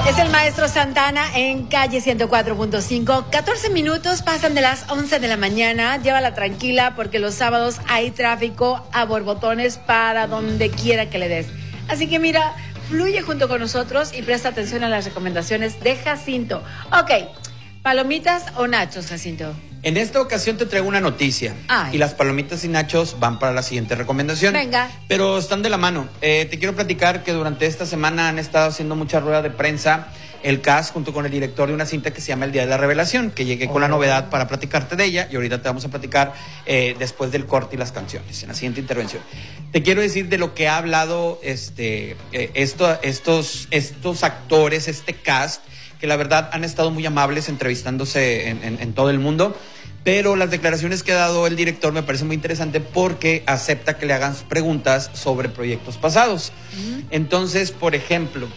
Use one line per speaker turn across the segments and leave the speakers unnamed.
Es el maestro Santana en calle 104.5. 14 minutos pasan de las 11 de la mañana. Llévala tranquila porque los sábados hay tráfico a borbotones para donde quiera que le des. Así que mira, fluye junto con nosotros y presta atención a las recomendaciones de Jacinto. Ok, ¿palomitas o nachos, Jacinto?
En esta ocasión te traigo una noticia.
Ay.
Y las palomitas y nachos van para la siguiente recomendación.
Venga.
Pero están de la mano. Te quiero platicar que durante esta semana han estado haciendo mucha rueda de prensa el cast junto con el director de una cinta que se llama El Día de la Revelación, que llegué con la novedad para platicarte de ella y ahorita te vamos a platicar después del corte y las canciones, en la siguiente intervención. Te quiero decir de lo que ha hablado estos actores, este cast, que la verdad han estado muy amables entrevistándose en todo el mundo. Pero las declaraciones que ha dado el director me parece muy interesante porque acepta que le hagan preguntas sobre proyectos pasados. Entonces, por ejemplo,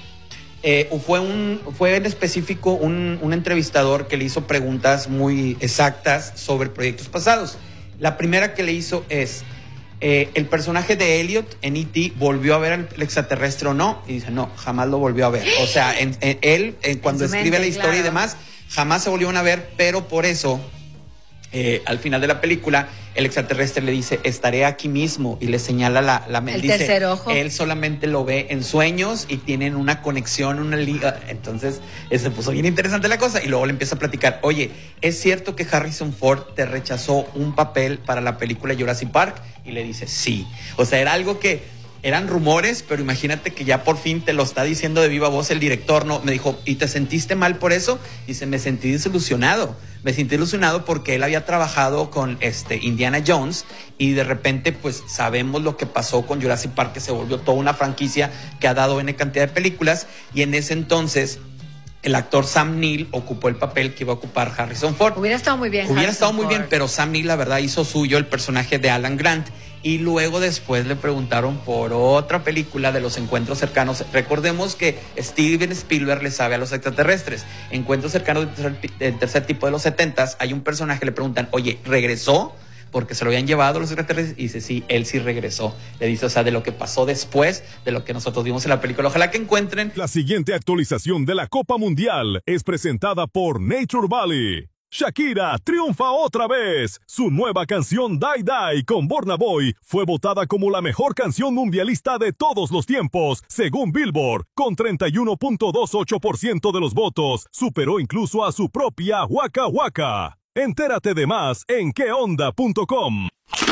fue en específico un entrevistador que le hizo preguntas muy exactas sobre proyectos pasados. La primera que le hizo es, ¿el personaje de Elliot en E.T. volvió a ver al extraterrestre o no? Y dice, no, jamás lo volvió a ver. O sea, él, cuando escribe la historia, claro, y demás, jamás se volvieron a ver, pero por eso... al final de la película, el extraterrestre le dice, estaré aquí mismo, y le señala la mente.
El tercer ojo.
Él solamente lo ve en sueños y tienen una conexión, una liga. Entonces, se puso bien interesante la cosa. Y luego le empieza a platicar, oye, ¿es cierto que Harrison Ford te rechazó un papel para la película Jurassic Park? Y le dice, sí. O sea, era algo que... eran rumores, pero imagínate que ya por fin te lo está diciendo de viva voz el director, ¿no? Me dijo, ¿y te sentiste mal por eso? Dice, me sentí desilusionado. Me sentí ilusionado porque él había trabajado con Indiana Jones y de repente pues sabemos lo que pasó con Jurassic Park, que se volvió toda una franquicia que ha dado N cantidad de películas, y en ese entonces el actor Sam Neill ocupó el papel que iba a ocupar Harrison Ford.
Hubiera estado muy bien.
Hubiera estado muy bien, pero Sam Neill la verdad hizo suyo el personaje de Alan Grant. Y luego después le preguntaron por otra película de los encuentros cercanos. Recordemos que Steven Spielberg le sabe a los extraterrestres. Encuentros cercanos del tercer tipo de los 70s. Hay un personaje, le preguntan, oye, ¿regresó? Porque se lo habían llevado los extraterrestres. Y dice, sí, él sí regresó. Le dice, o sea, de lo que pasó después de lo que nosotros vimos en la película. Ojalá que encuentren.
La siguiente actualización de la Copa Mundial es presentada por Nature Valley. Shakira triunfa otra vez. Su nueva canción Die Die con Burna Boy fue votada como la mejor canción mundialista de todos los tiempos, según Billboard, con 31.28% de los votos. Superó incluso a su propia Waka Waka. Entérate de más en queonda.com.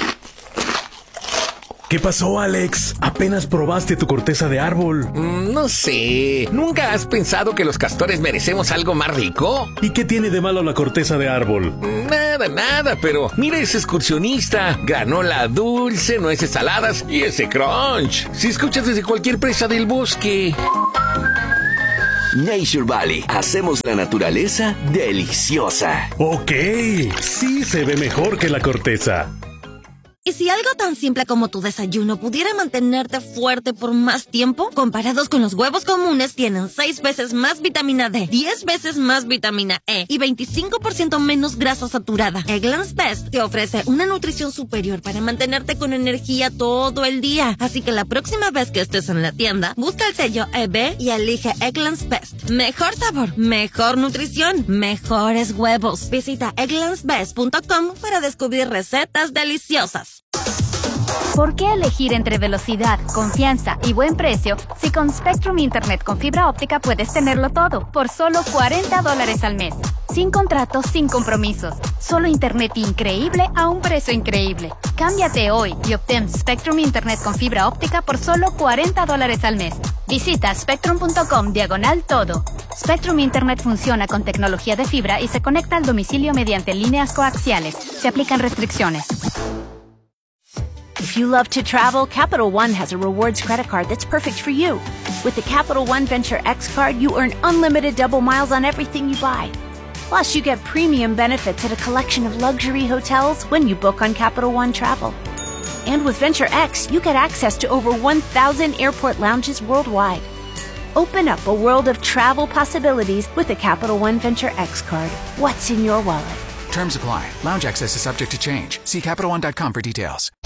¿Qué pasó, Alex? ¿Apenas probaste tu corteza de árbol?
No sé. ¿Nunca has pensado que los castores merecemos algo más rico?
¿Y qué tiene de malo la corteza de árbol?
Nada, pero mira ese excursionista. Granola dulce, nueces saladas y ese crunch. Si escuchas desde cualquier presa del bosque.
Nature Valley. Hacemos la naturaleza deliciosa.
Ok, sí se ve mejor que la corteza.
¿Y si algo tan simple como tu desayuno pudiera mantenerte fuerte por más tiempo? Comparados con los huevos comunes, tienen 6 veces más vitamina D, 10 veces más vitamina E y 25% menos grasa saturada. Eggland's Best te ofrece una nutrición superior para mantenerte con energía todo el día. Así que la próxima vez que estés en la tienda, busca el sello EB y elige Eggland's Best. Mejor sabor, mejor nutrición, mejores huevos. Visita egglandsbest.com para descubrir recetas deliciosas.
¿Por qué elegir entre velocidad, confianza y buen precio si con Spectrum Internet con fibra óptica puedes tenerlo todo por solo $40 al mes? Sin contratos, sin compromisos. Solo internet increíble a un precio increíble. Cámbiate hoy y obtén Spectrum Internet con fibra óptica por solo $40 al mes. Visita spectrum.com/todo. Spectrum Internet funciona con tecnología de fibra y se conecta al domicilio mediante líneas coaxiales. Se aplican restricciones.
If you love to travel, Capital One has a rewards credit card that's perfect for you. With the Capital One Venture X card, you earn unlimited double miles on everything you buy. Plus, you get premium benefits at a collection of luxury hotels when you book on Capital One Travel. And with Venture X, you get access to over 1,000 airport lounges worldwide. Open up a world of travel possibilities with the Capital One Venture X card. What's in your wallet?
Terms apply. Lounge access is subject to change. See CapitalOne.com for details.